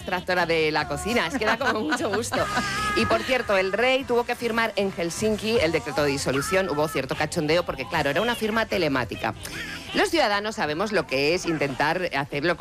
extractora de la cocina, es que da como mucho gusto. Y por cierto, el rey tuvo que firmar en Helsinki el decreto de disolución, hubo cierto cachondeo porque claro, era una firma telemática. Los ciudadanos sabemos lo que es intentar hacerlo